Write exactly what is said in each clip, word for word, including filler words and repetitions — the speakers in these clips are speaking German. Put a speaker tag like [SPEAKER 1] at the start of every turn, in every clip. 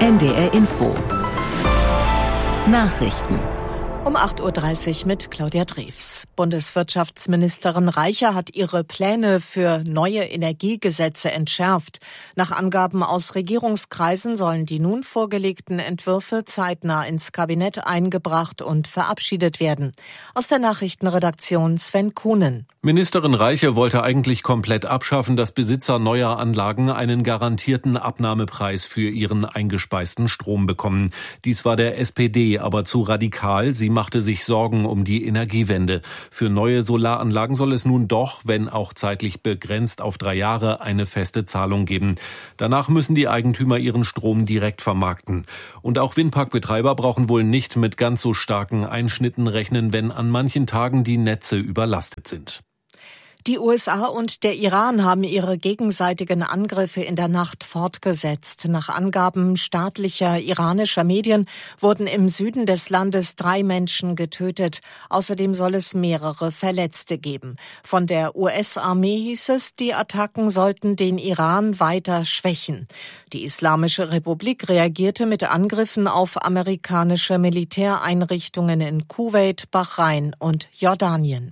[SPEAKER 1] N D R Info. Nachrichten.
[SPEAKER 2] Um acht Uhr dreißig mit Claudia Drews. Bundeswirtschaftsministerin Reiche hat ihre Pläne für neue Energiegesetze entschärft. Nach Angaben aus Regierungskreisen sollen die nun vorgelegten Entwürfe zeitnah ins Kabinett eingebracht und verabschiedet werden. Aus der Nachrichtenredaktion Sven Kuhnen.
[SPEAKER 3] Ministerin Reiche wollte eigentlich komplett abschaffen, dass Besitzer neuer Anlagen einen garantierten Abnahmepreis für ihren eingespeisten Strom bekommen. Dies war der S P D aber zu radikal. Sie machte sich Sorgen um die Energiewende. Für neue Solaranlagen soll es nun doch, wenn auch zeitlich begrenzt auf drei Jahre, eine feste Zahlung geben. Danach müssen die Eigentümer ihren Strom direkt vermarkten. Und auch Windparkbetreiber brauchen wohl nicht mit ganz so starken Einschnitten rechnen, wenn an manchen Tagen die Netze überlastet sind.
[SPEAKER 2] Die U S A und der Iran haben ihre gegenseitigen Angriffe in der Nacht fortgesetzt. Nach Angaben staatlicher iranischer Medien wurden im Süden des Landes drei Menschen getötet. Außerdem soll es mehrere Verletzte geben. Von der U S-Armee hieß es, die Attacken sollten den Iran weiter schwächen. Die Islamische Republik reagierte mit Angriffen auf amerikanische Militäreinrichtungen in Kuwait, Bahrain und Jordanien.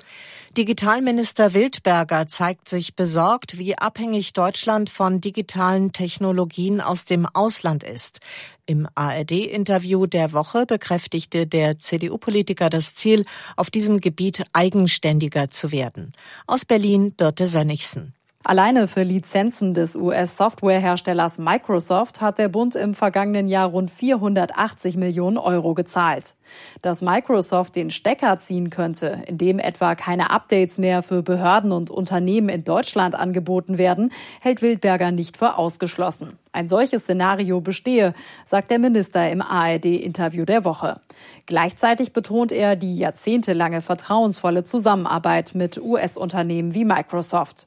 [SPEAKER 2] Digitalminister Wildberger zeigt sich besorgt, wie abhängig Deutschland von digitalen Technologien aus dem Ausland ist. Im A R D-Interview der Woche bekräftigte der C D U-Politiker das Ziel, auf diesem Gebiet eigenständiger zu werden. Aus Berlin Birte Sönnigsen.
[SPEAKER 4] Alleine für Lizenzen des U S-Softwareherstellers Microsoft hat der Bund im vergangenen Jahr rund vierhundertachtzig Millionen Euro gezahlt. Dass Microsoft den Stecker ziehen könnte, indem etwa keine Updates mehr für Behörden und Unternehmen in Deutschland angeboten werden, hält Wildberger nicht für ausgeschlossen. Ein solches Szenario bestehe, sagt der Minister im A R D-Interview der Woche. Gleichzeitig betont er die jahrzehntelange vertrauensvolle Zusammenarbeit mit U S-Unternehmen wie Microsoft.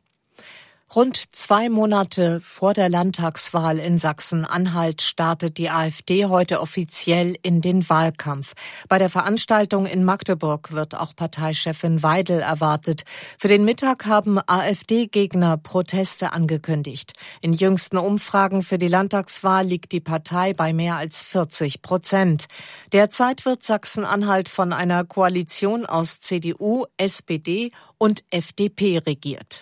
[SPEAKER 2] Rund zwei Monate vor der Landtagswahl in Sachsen-Anhalt startet die AfD heute offiziell in den Wahlkampf. Bei der Veranstaltung in Magdeburg wird auch Parteichefin Weidel erwartet. Für den Mittag haben AfD-Gegner Proteste angekündigt. In jüngsten Umfragen für die Landtagswahl liegt die Partei bei mehr als vierzig Prozent. Derzeit wird Sachsen-Anhalt von einer Koalition aus C D U, S P D und F D P regiert.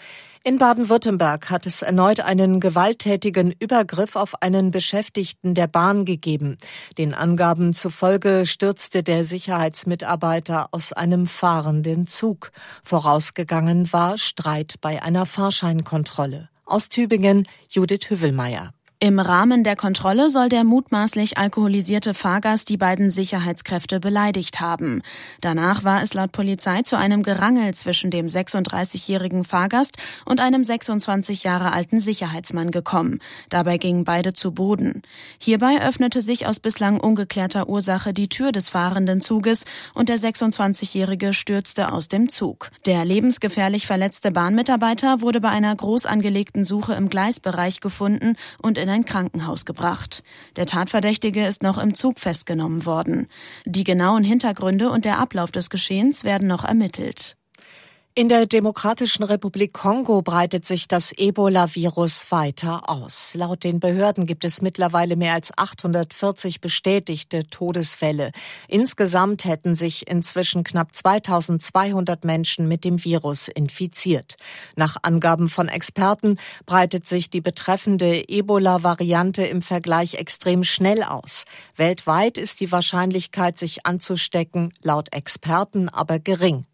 [SPEAKER 2] In Baden-Württemberg hat es erneut einen gewalttätigen Übergriff auf einen Beschäftigten der Bahn gegeben. Den Angaben zufolge stürzte der Sicherheitsmitarbeiter aus einem fahrenden Zug. Vorausgegangen war Streit bei einer Fahrscheinkontrolle. Aus Tübingen Judith Hüvelmeier.
[SPEAKER 5] Im Rahmen der Kontrolle soll der mutmaßlich alkoholisierte Fahrgast die beiden Sicherheitskräfte beleidigt haben. Danach war es laut Polizei zu einem Gerangel zwischen dem sechsunddreißigjährigen Fahrgast und einem sechsundzwanzig Jahre alten Sicherheitsmann gekommen. Dabei gingen beide zu Boden. Hierbei öffnete sich aus bislang ungeklärter Ursache die Tür des fahrenden Zuges und der sechsundzwanzigjährige stürzte aus dem Zug. Der lebensgefährlich verletzte Bahnmitarbeiter wurde bei einer groß angelegten Suche im Gleisbereich gefunden und in ein Krankenhaus gebracht. Der Tatverdächtige ist noch im Zug festgenommen worden. Die genauen Hintergründe und der Ablauf des Geschehens werden noch ermittelt.
[SPEAKER 2] In der Demokratischen Republik Kongo breitet sich das Ebola-Virus weiter aus. Laut den Behörden gibt es mittlerweile mehr als achthundertvierzig bestätigte Todesfälle. Insgesamt hätten sich inzwischen knapp zweitausendzweihundert Menschen mit dem Virus infiziert. Nach Angaben von Experten breitet sich die betreffende Ebola-Variante im Vergleich extrem schnell aus. Weltweit ist die Wahrscheinlichkeit, sich anzustecken, laut Experten aber gering.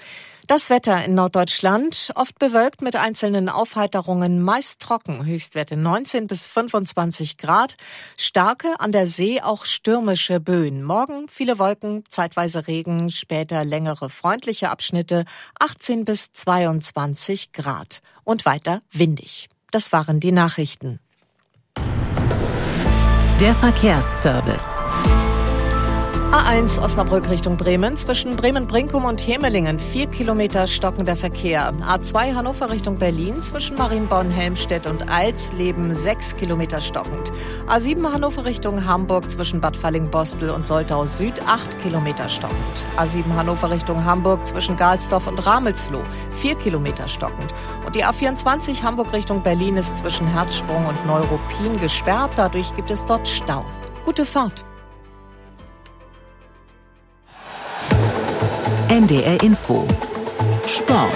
[SPEAKER 2] Das Wetter in Norddeutschland, oft bewölkt mit einzelnen Aufheiterungen, meist trocken, Höchstwerte neunzehn bis fünfundzwanzig Grad, starke, an der See auch stürmische Böen. Morgen viele Wolken, zeitweise Regen, später längere freundliche Abschnitte, achtzehn bis zweiundzwanzig Grad und weiter windig. Das waren die Nachrichten.
[SPEAKER 1] Der Verkehrsservice.
[SPEAKER 2] A eins Osnabrück Richtung Bremen, zwischen Bremen-Brinkum und Hemelingen vier Kilometer stockender Verkehr. A zwei Hannover Richtung Berlin, zwischen Marienborn-Helmstedt und Alsleben sechs Kilometer stockend. A sieben Hannover Richtung Hamburg, zwischen Bad Falling-Bostel und Soltau Süd acht Kilometer stockend. A sieben Hannover Richtung Hamburg, zwischen Galsdorf und Ramelsloh vier Kilometer stockend. Und die A vierundzwanzig Hamburg Richtung Berlin ist zwischen Herzsprung und Neuruppin gesperrt, dadurch gibt es dort Stau. Gute Fahrt.
[SPEAKER 1] N D R Info Sport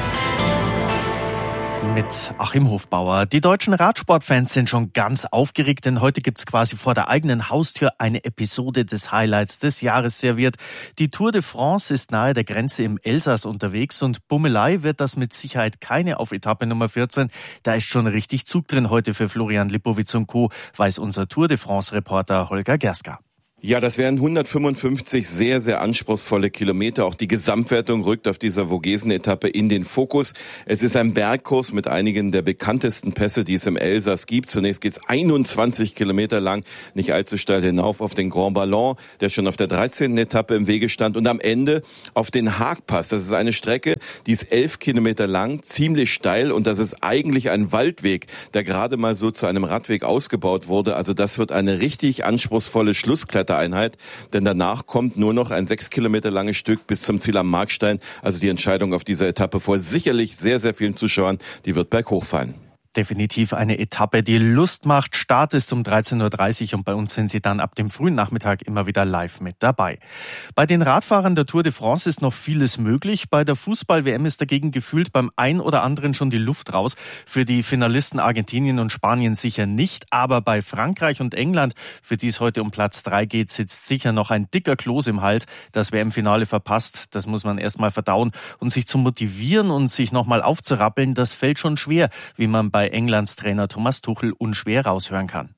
[SPEAKER 6] mit Achim Hofbauer. Die deutschen Radsportfans sind schon ganz aufgeregt, denn heute gibt's quasi vor der eigenen Haustür eine Episode des Highlights des Jahres serviert. Die Tour de France ist nahe der Grenze im Elsass unterwegs und Bummelei wird das mit Sicherheit keine auf Etappe Nummer vierzehn. Da ist schon richtig Zug drin heute für Florian Lipowitz und Co., weiß unser Tour de France-Reporter Holger Gerska.
[SPEAKER 7] Ja, das wären hundertfünfundfünfzig sehr, sehr anspruchsvolle Kilometer. Auch die Gesamtwertung rückt auf dieser Vogesen-Etappe in den Fokus. Es ist ein Bergkurs mit einigen der bekanntesten Pässe, die es im Elsass gibt. Zunächst geht's einundzwanzig Kilometer lang, nicht allzu steil hinauf auf den Grand Ballon, der schon auf der dreizehnten Etappe im Wege stand. Und am Ende auf den Haagpass. Das ist eine Strecke, die ist elf Kilometer lang, ziemlich steil. Und das ist eigentlich ein Waldweg, der gerade mal so zu einem Radweg ausgebaut wurde. Also das wird eine richtig anspruchsvolle Schlusskletter Einheit, denn danach kommt nur noch ein sechs Kilometer langes Stück bis zum Ziel am Markstein. Also die Entscheidung auf dieser Etappe vor sicherlich sehr, sehr vielen Zuschauern, die wird berghoch fallen.
[SPEAKER 6] Definitiv eine Etappe, die Lust macht. Start ist um dreizehn Uhr dreißig und bei uns sind Sie dann ab dem frühen Nachmittag immer wieder live mit dabei. Bei den Radfahrern der Tour de France ist noch vieles möglich. Bei der Fußball-W M ist dagegen gefühlt beim ein oder anderen schon die Luft raus. Für die Finalisten Argentinien und Spanien sicher nicht. Aber bei Frankreich und England, für die es heute um Platz drei geht, sitzt sicher noch ein dicker Kloß im Hals. Das W M-Finale verpasst, das muss man erstmal verdauen. Und sich zu motivieren und sich nochmal aufzurappeln, das fällt schon schwer, wie man bei Englands Trainer Thomas Tuchel unschwer raushören kann.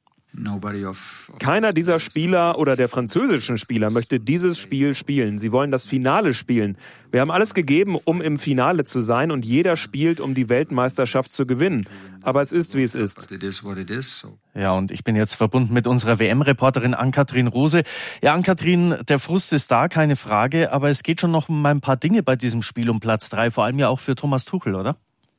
[SPEAKER 8] Keiner dieser Spieler oder der französischen Spieler möchte dieses Spiel spielen. Sie wollen das Finale spielen. Wir haben alles gegeben, um im Finale zu sein und jeder spielt, um die Weltmeisterschaft zu gewinnen. Aber es ist, wie es ist.
[SPEAKER 6] Ja, und ich bin jetzt verbunden mit unserer W M-Reporterin Ann-Kathrin Rose. Ja, Ann-Kathrin, der Frust ist da, keine Frage, aber es geht schon noch um ein paar Dinge bei diesem Spiel um Platz drei, vor allem ja auch für Thomas Tuchel, oder?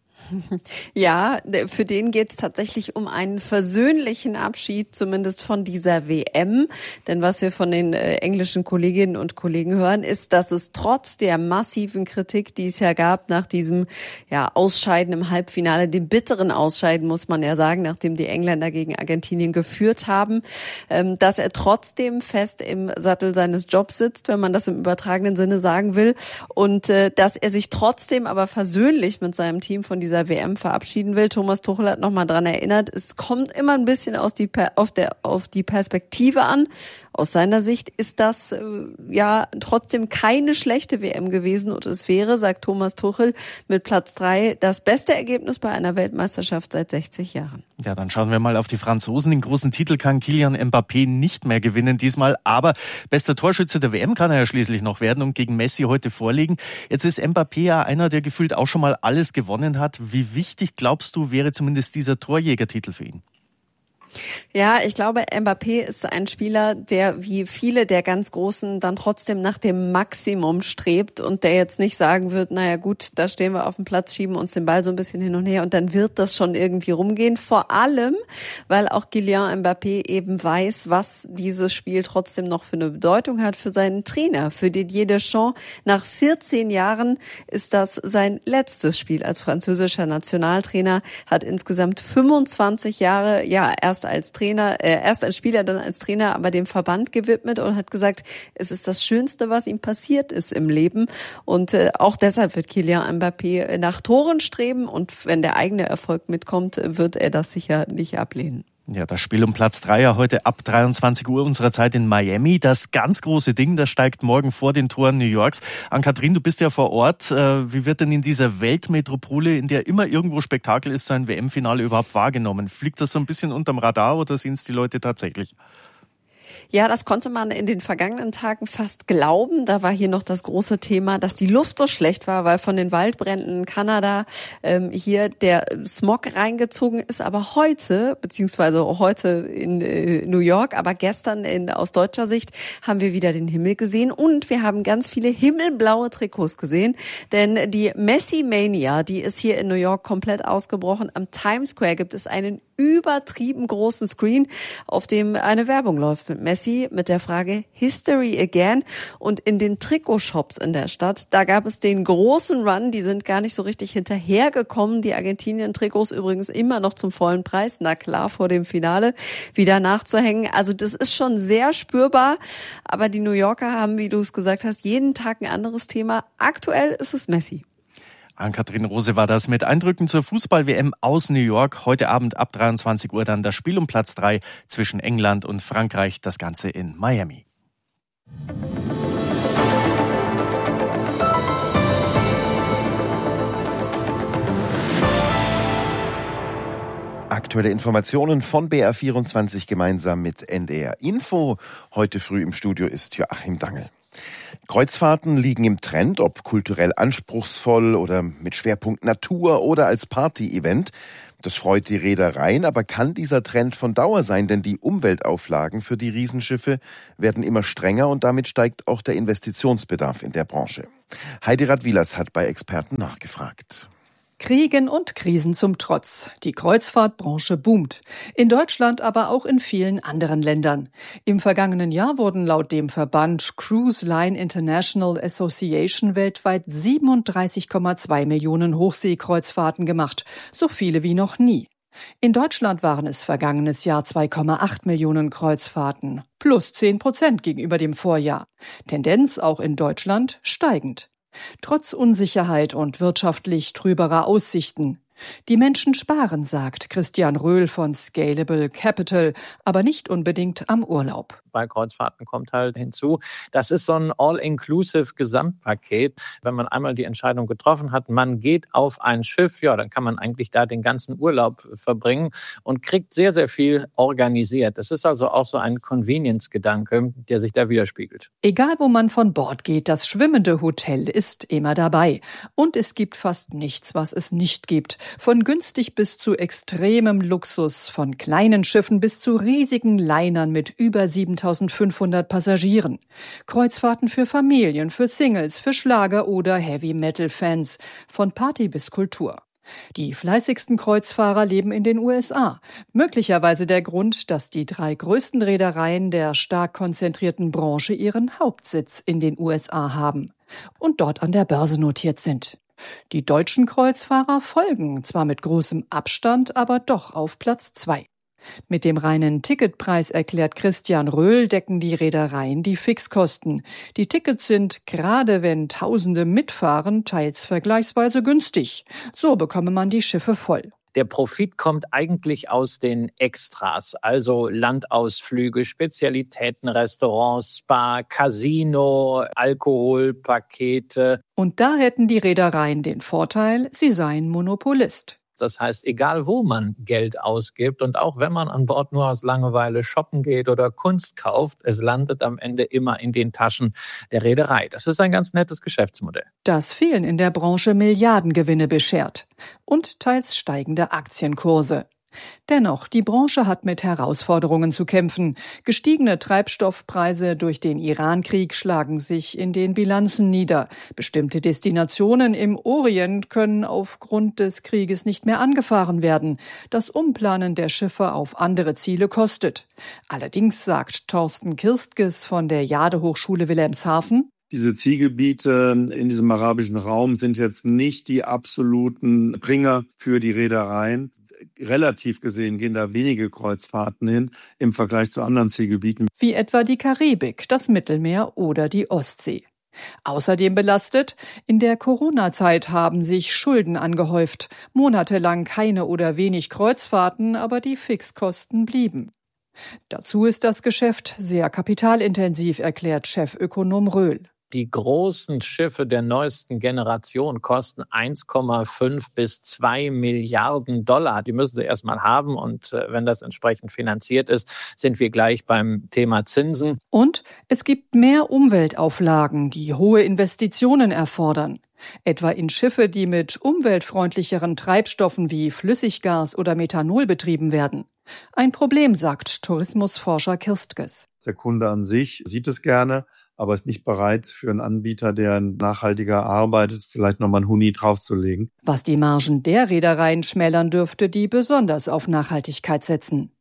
[SPEAKER 9] Ja, für den geht es tatsächlich um einen versöhnlichen Abschied, zumindest von dieser W M. Denn was wir von den äh, englischen Kolleginnen und Kollegen hören, ist, dass es trotz der massiven Kritik, die es ja gab nach diesem ja, Ausscheiden im Halbfinale, dem bitteren Ausscheiden, muss man ja sagen, nachdem die Engländer gegen Argentinien geführt haben, ähm, dass er trotzdem fest im Sattel seines Jobs sitzt, wenn man das im übertragenen Sinne sagen will. Und äh, dass er sich trotzdem aber versöhnlich mit seinem Team von dieser W M verabschieden will. Thomas Tuchel hat nochmal dran erinnert, es kommt immer ein bisschen aus die, auf, der, auf die Perspektive an. Aus seiner Sicht ist das äh, ja trotzdem keine schlechte W M gewesen und es wäre, sagt Thomas Tuchel, mit Platz drei das beste Ergebnis bei einer Weltmeisterschaft seit sechzig Jahren.
[SPEAKER 6] Ja, dann schauen wir mal auf die Franzosen. Den großen Titel kann Kylian Mbappé nicht mehr gewinnen diesmal, aber bester Torschütze der W M kann er ja schließlich noch werden und gegen Messi heute vorlegen. Jetzt ist Mbappé ja einer, der gefühlt auch schon mal alles gewonnen hat. Wie wichtig, glaubst du, wäre zumindest dieser Torjägertitel für ihn?
[SPEAKER 9] Ja, ich glaube, Mbappé ist ein Spieler, der wie viele der ganz Großen dann trotzdem nach dem Maximum strebt und der jetzt nicht sagen wird, naja gut, da stehen wir auf dem Platz, schieben uns den Ball so ein bisschen hin und her und dann wird das schon irgendwie rumgehen. Vor allem, weil auch Kylian Mbappé eben weiß, was dieses Spiel trotzdem noch für eine Bedeutung hat für seinen Trainer, für Didier Deschamps. Nach vierzehn Jahren ist das sein letztes Spiel als französischer Nationaltrainer, hat insgesamt fünfundzwanzig Jahre, ja, erst als Trainer, äh, erst als Spieler, dann als Trainer, aber dem Verband gewidmet und hat gesagt, es ist das Schönste, was ihm passiert ist im Leben. Und äh, auch deshalb wird Kylian Mbappé nach Toren streben und wenn der eigene Erfolg mitkommt, wird er das sicher nicht ablehnen.
[SPEAKER 6] Ja, das Spiel um Platz drei ja heute ab dreiundzwanzig Uhr unserer Zeit in Miami. Das ganz große Ding, das steigt morgen vor den Toren New Yorks. Ann-Kathrin, du bist ja vor Ort. Wie wird denn in dieser Weltmetropole, in der immer irgendwo Spektakel ist, so ein W M-Finale überhaupt wahrgenommen? Fliegt das so ein bisschen unterm Radar oder sehen es die Leute tatsächlich?
[SPEAKER 9] Ja, das konnte man in den vergangenen Tagen fast glauben. Da war hier noch das große Thema, dass die Luft so schlecht war, weil von den Waldbränden in Kanada ähm, hier der Smog reingezogen ist. Aber heute, beziehungsweise heute in äh, New York, aber gestern in, aus deutscher Sicht haben wir wieder den Himmel gesehen und wir haben ganz viele himmelblaue Trikots gesehen. Denn die Messi-Mania, die ist hier in New York komplett ausgebrochen. Am Times Square gibt es einen übertrieben großen Screen, auf dem eine Werbung läuft mit Messi mit der Frage History Again. Und in den Trikotshops in der Stadt, da gab es den großen Run, die sind gar nicht so richtig hinterhergekommen. Die Argentinien-Trikots übrigens immer noch zum vollen Preis, na klar, vor dem Finale wieder nachzuhängen. Also das ist schon sehr spürbar, aber die New Yorker haben, wie du es gesagt hast, jeden Tag ein anderes Thema. Aktuell ist es Messi.
[SPEAKER 6] Ann-Kathrin Rose war das mit Eindrücken zur Fußball-W M aus New York. Heute Abend ab dreiundzwanzig Uhr dann das Spiel um Platz drei zwischen England und Frankreich. Das Ganze in Miami.
[SPEAKER 10] Aktuelle Informationen von B R vierundzwanzig gemeinsam mit N D R Info. Heute früh im Studio ist Joachim Dangel. Kreuzfahrten liegen im Trend, ob kulturell anspruchsvoll oder mit Schwerpunkt Natur oder als Party-Event. Das freut die Reedereien, aber kann dieser Trend von Dauer sein? Denn die Umweltauflagen für die Riesenschiffe werden immer strenger und damit steigt auch der Investitionsbedarf in der Branche. Heidi Radwilas hat bei Experten nachgefragt.
[SPEAKER 11] Kriegen und Krisen zum Trotz. Die Kreuzfahrtbranche boomt. In Deutschland, aber auch in vielen anderen Ländern. Im vergangenen Jahr wurden laut dem Verband Cruise Line International Association weltweit siebenunddreißig Komma zwei Millionen Hochseekreuzfahrten gemacht. So viele wie noch nie. In Deutschland waren es vergangenes Jahr zwei Komma acht Millionen Kreuzfahrten. Plus zehn Prozent gegenüber dem Vorjahr. Tendenz auch in Deutschland steigend. Trotz Unsicherheit und wirtschaftlich trüberer Aussichten. Die Menschen sparen, sagt Christian Röhl von Scalable Capital, aber nicht unbedingt am Urlaub.
[SPEAKER 12] Bei Kreuzfahrten kommt halt hinzu, das ist so ein all-inclusive Gesamtpaket. Wenn man einmal die Entscheidung getroffen hat, man geht auf ein Schiff, ja, dann kann man eigentlich da den ganzen Urlaub verbringen und kriegt sehr, sehr viel organisiert. Das ist also auch so ein Convenience-Gedanke, der sich da widerspiegelt.
[SPEAKER 11] Egal, wo man von Bord geht, das schwimmende Hotel ist immer dabei. Und es gibt fast nichts, was es nicht gibt. Von günstig bis zu extremem Luxus, von kleinen Schiffen bis zu riesigen Linern mit über siebentausendfünfhundert Passagieren. Kreuzfahrten für Familien, für Singles, für Schlager- oder Heavy-Metal-Fans. Von Party bis Kultur. Die fleißigsten Kreuzfahrer leben in den U S A. Möglicherweise der Grund, dass die drei größten Reedereien der stark konzentrierten Branche ihren Hauptsitz in den U S A haben und dort an der Börse notiert sind. Die deutschen Kreuzfahrer folgen, zwar mit großem Abstand, aber doch auf Platz zwei. Mit dem reinen Ticketpreis, erklärt Christian Röhl, decken die Reedereien die Fixkosten. Die Tickets sind, gerade wenn Tausende mitfahren, teils vergleichsweise günstig. So bekomme man die Schiffe voll.
[SPEAKER 12] Der Profit kommt eigentlich aus den Extras, also Landausflüge, Spezialitäten, Restaurants, Spa, Casino, Alkoholpakete.
[SPEAKER 11] Und da hätten die Reedereien den Vorteil, sie seien Monopolist.
[SPEAKER 12] Das heißt, egal wo man Geld ausgibt und auch wenn man an Bord nur aus Langeweile shoppen geht oder Kunst kauft, es landet am Ende immer in den Taschen der Reederei. Das ist ein ganz nettes Geschäftsmodell.
[SPEAKER 11] Das vielen in der Branche Milliardengewinne beschert und teils steigende Aktienkurse. Dennoch, die Branche hat mit Herausforderungen zu kämpfen. Gestiegene Treibstoffpreise durch den Iran-Krieg schlagen sich in den Bilanzen nieder. Bestimmte Destinationen im Orient können aufgrund des Krieges nicht mehr angefahren werden. Das Umplanen der Schiffe auf andere Ziele kostet. Allerdings sagt Thorsten Kirstges von der Jade-Hochschule Wilhelmshaven:
[SPEAKER 13] Diese Zielgebiete in diesem arabischen Raum sind jetzt nicht die absoluten Bringer für die Reedereien. Relativ gesehen gehen da wenige Kreuzfahrten hin im Vergleich zu anderen Zielgebieten.
[SPEAKER 11] Wie etwa die Karibik, das Mittelmeer oder die Ostsee. Außerdem belastet, in der Corona-Zeit haben sich Schulden angehäuft. Monatelang keine oder wenig Kreuzfahrten, aber die Fixkosten blieben. Dazu ist das Geschäft sehr kapitalintensiv, erklärt Chefökonom Röhl.
[SPEAKER 12] Die großen Schiffe der neuesten Generation kosten eins Komma fünf bis zwei Milliarden Dollar. Die müssen sie erstmal haben und äh, wenn das entsprechend finanziert ist, sind wir gleich beim Thema Zinsen.
[SPEAKER 11] Und es gibt mehr Umweltauflagen, die hohe Investitionen erfordern. Etwa in Schiffe, die mit umweltfreundlicheren Treibstoffen wie Flüssiggas oder Methanol betrieben werden. Ein Problem, sagt Tourismusforscher Kirstges.
[SPEAKER 13] Der Kunde an sich sieht es gerne, aber ist nicht bereit, für einen Anbieter, der nachhaltiger arbeitet, vielleicht nochmal einen Huni draufzulegen.
[SPEAKER 11] Was die Margen der Reedereien schmälern dürfte, die besonders auf Nachhaltigkeit setzen.